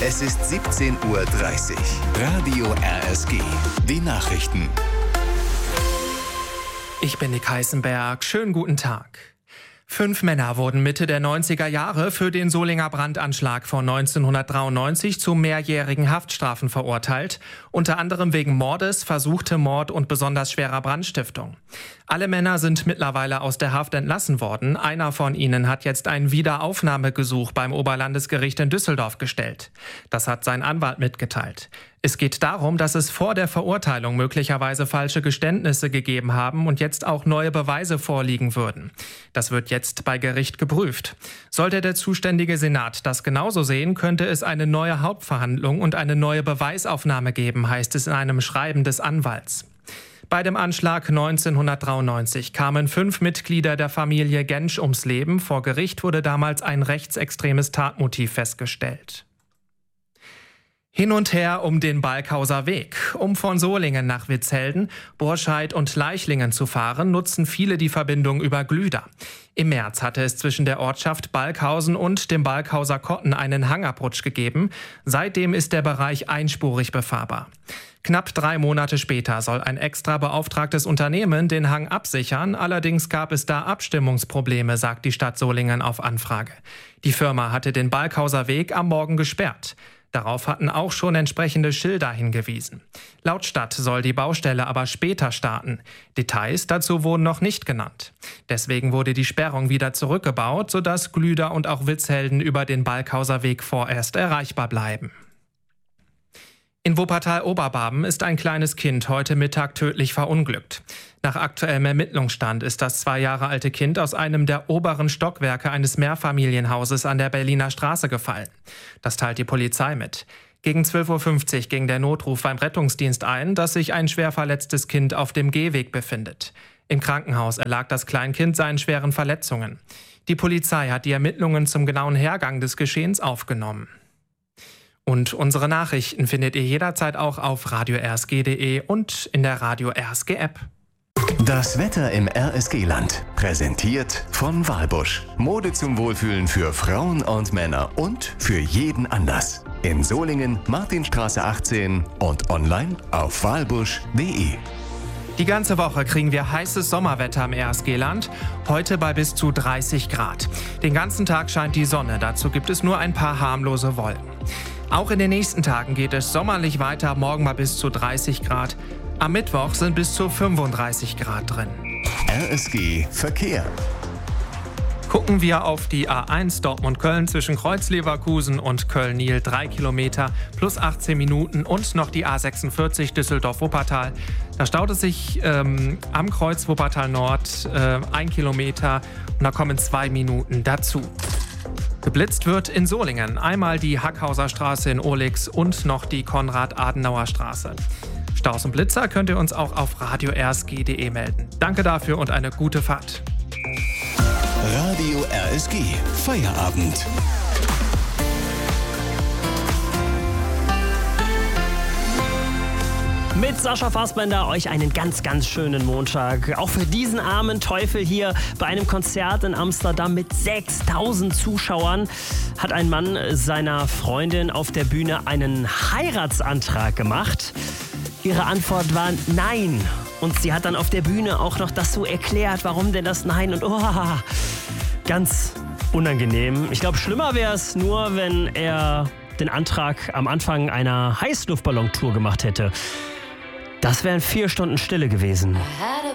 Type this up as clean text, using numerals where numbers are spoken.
Es ist 17:30 Uhr. Radio RSG. Die Nachrichten. Ich bin Nick Heißenberg. Schönen guten Tag. 5 Männer wurden Mitte der 90er Jahre für den Solinger Brandanschlag von 1993 zu mehrjährigen Haftstrafen verurteilt, unter anderem wegen Mordes, versuchte Mord und besonders schwerer Brandstiftung. Alle Männer sind mittlerweile aus der Haft entlassen worden. Einer von ihnen hat jetzt ein Wiederaufnahmegesuch beim Oberlandesgericht in Düsseldorf gestellt. Das hat sein Anwalt mitgeteilt. Es geht darum, dass es vor der Verurteilung möglicherweise falsche Geständnisse gegeben haben und jetzt auch neue Beweise vorliegen würden. Das wird jetzt bei Gericht geprüft. Sollte der zuständige Senat das genauso sehen, könnte es eine neue Hauptverhandlung und eine neue Beweisaufnahme geben, heißt es in einem Schreiben des Anwalts. Bei dem Anschlag 1993 kamen 5 Mitglieder der Familie Gensch ums Leben. Vor Gericht wurde damals ein rechtsextremes Tatmotiv festgestellt. Hin und her um den Balkhauser Weg. Um von Solingen nach Witzhelden, Borscheid und Leichlingen zu fahren, nutzen viele die Verbindung über Glüder. Im März hatte es zwischen der Ortschaft Balkhausen und dem Balkhauser Kotten einen Hangabrutsch gegeben. Seitdem ist der Bereich einspurig befahrbar. Knapp 3 Monate später soll ein extra beauftragtes Unternehmen den Hang absichern. Allerdings gab es da Abstimmungsprobleme, sagt die Stadt Solingen auf Anfrage. Die Firma hatte den Balkhauser Weg am Morgen gesperrt. Darauf hatten auch schon entsprechende Schilder hingewiesen. Laut Stadt soll die Baustelle aber später starten. Details dazu wurden noch nicht genannt. Deswegen wurde die Sperrung wieder zurückgebaut, sodass Glüder und auch Witzhelden über den Balkhauser Weg vorerst erreichbar bleiben. In Wuppertal-Oberbarben ist ein kleines Kind heute Mittag tödlich verunglückt. Nach aktuellem Ermittlungsstand ist das 2 Jahre alte Kind aus einem der oberen Stockwerke eines Mehrfamilienhauses an der Berliner Straße gefallen. Das teilt die Polizei mit. Gegen 12:50 Uhr ging der Notruf beim Rettungsdienst ein, dass sich ein schwer verletztes Kind auf dem Gehweg befindet. Im Krankenhaus erlag das Kleinkind seinen schweren Verletzungen. Die Polizei hat die Ermittlungen zum genauen Hergang des Geschehens aufgenommen. Und unsere Nachrichten findet ihr jederzeit auch auf radio-rsg.de und in der Radio RSG App. Das Wetter im RSG-Land. Präsentiert von Walbusch. Mode zum Wohlfühlen für Frauen und Männer und für jeden Anlass. In Solingen, Martinstraße 18 und online auf walbusch.de. Die ganze Woche kriegen wir heißes Sommerwetter im RSG-Land, heute bei bis zu 30 Grad. Den ganzen Tag scheint die Sonne, dazu gibt es nur ein paar harmlose Wolken. Auch in den nächsten Tagen geht es sommerlich weiter, morgen mal bis zu 30 Grad. Am Mittwoch sind bis zu 35 Grad drin. RSG Verkehr. Gucken wir auf die A1 Dortmund-Köln zwischen Kreuz-Leverkusen und Köln-Niel 3 Kilometer plus 18 Minuten und noch die A46 Düsseldorf-Wuppertal. Da staut es sich am Kreuz Wuppertal Nord 1 Kilometer und da kommen 2 Minuten dazu. Geblitzt wird in Solingen einmal die Hackhauser Straße in Ohlix und noch die Konrad-Adenauer-Straße. Staus und Blitzer könnt ihr uns auch auf radio-rsg.de melden. Danke dafür und eine gute Fahrt. Radio RSG Feierabend. Mit Sascha Fassbender euch einen ganz, ganz schönen Montag. Auch für diesen armen Teufel hier bei einem Konzert in Amsterdam mit 6000 Zuschauern hat ein Mann seiner Freundin auf der Bühne einen Heiratsantrag gemacht. Ihre Antwort war Nein. Und sie hat dann auf der Bühne auch noch das so erklärt, warum denn das Nein und ganz unangenehm. Ich glaube, schlimmer wäre es nur, wenn er den Antrag am Anfang einer Heißluftballontour gemacht hätte. Das wären 4 Stunden Stille gewesen.